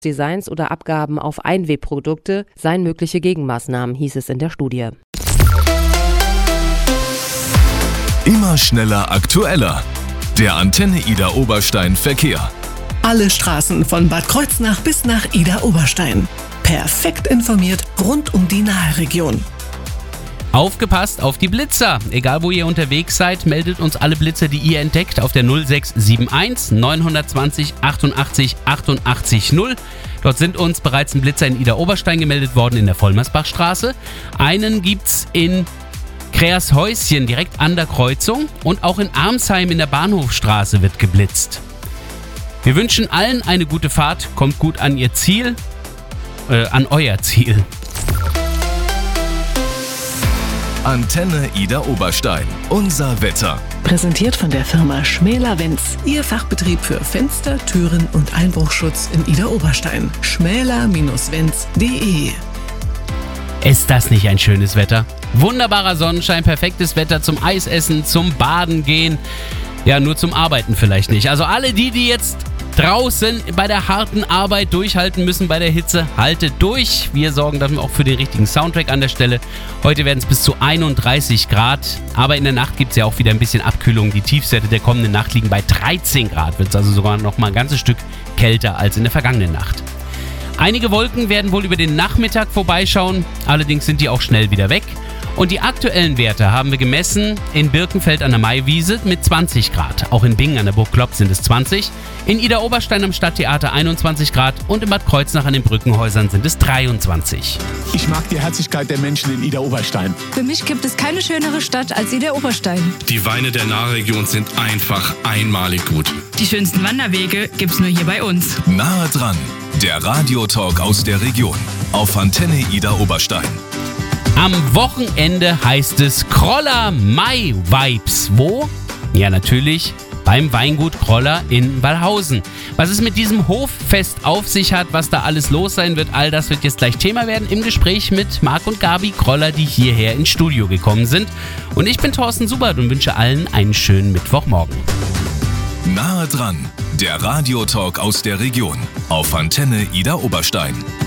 Designs oder Abgaben auf Einwegprodukte seien mögliche Gegenmaßnahmen, hieß es in der Studie. Immer schneller, aktueller. Der Antenne Idar Oberstein Verkehr. Alle Straßen von Bad Kreuznach bis nach Idar Oberstein. Perfekt informiert rund um die Naheregion. Aufgepasst auf die Blitzer. Egal wo ihr unterwegs seid, meldet uns alle Blitzer, die ihr entdeckt, auf der 0671 920 88 88 0. Dort sind uns bereits ein Blitzer in Idar Oberstein gemeldet worden in der Vollmersbachstraße. Einen gibt's in Kreashäuschen direkt an der Kreuzung und auch in Armsheim in der Bahnhofstraße wird geblitzt. Wir wünschen allen eine gute Fahrt, kommt gut an euer Ziel. Antenne Idar Oberstein. Unser Wetter. Präsentiert von der Firma Schmäler-Wenz. Ihr Fachbetrieb für Fenster, Türen und Einbruchschutz in Idar Oberstein. schmäler-wenz.de. Ist das nicht ein schönes Wetter? Wunderbarer Sonnenschein, perfektes Wetter zum Eisessen, zum Baden gehen. Ja, nur zum Arbeiten vielleicht nicht. Also alle die jetzt draußen bei der harten Arbeit durchhalten müssen bei der Hitze, haltet durch. Wir sorgen dann auch für den richtigen Soundtrack an der Stelle. Heute werden es bis zu 31 Grad, aber in der Nacht gibt es ja auch wieder ein bisschen Abkühlung. Die Tiefstwerte der kommenden Nacht liegen bei 13 Grad. Wird es also sogar noch mal ein ganzes Stück kälter als in der vergangenen Nacht. Einige Wolken werden wohl über den Nachmittag vorbeischauen, allerdings sind die auch schnell wieder weg. Und die aktuellen Werte haben wir gemessen in Birkenfeld an der Maiwiese mit 20 Grad. Auch in Bingen an der Burg Klopp sind es 20. In Idar Oberstein am Stadttheater 21 Grad und in Bad Kreuznach an den Brückenhäusern sind es 23. Ich mag die Herzlichkeit der Menschen in Idar Oberstein. Für mich gibt es keine schönere Stadt als Idar Oberstein. Die Weine der Nahregion sind einfach einmalig gut. Die schönsten Wanderwege gibt's nur hier bei uns. Nahe dran. Der Radiotalk aus der Region. Auf Antenne Idar Oberstein. Am Wochenende heißt es Kroller Mai Vibes. Wo? Ja, natürlich beim Weingut Kroller in Wallhausen. Was es mit diesem Hoffest auf sich hat, was da alles los sein wird, all das wird jetzt gleich Thema werden im Gespräch mit Marc und Gabi Kroller, die hierher ins Studio gekommen sind. Und ich bin Thorsten Subert und wünsche allen einen schönen Mittwochmorgen. Nahe dran. Der Radiotalk aus der Region. Auf Antenne Idar Oberstein.